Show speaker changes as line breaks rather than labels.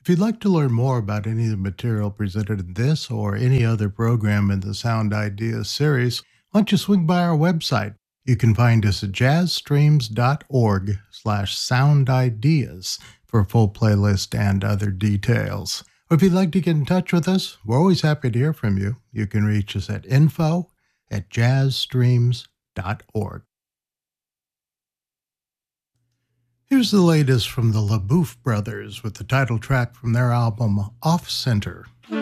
you'd like to learn more about any of the material presented in this or any other program in the Sound Ideas series, why don't you swing by our website? You can find us at jazzstreams.org/soundideas for a full playlist and other details. Or if you'd like to get in touch with us, we're always happy to hear from you. You can reach us at info@jazzstreams.org. Here's the latest from the LaBouffe brothers with the title track from their album Off Center.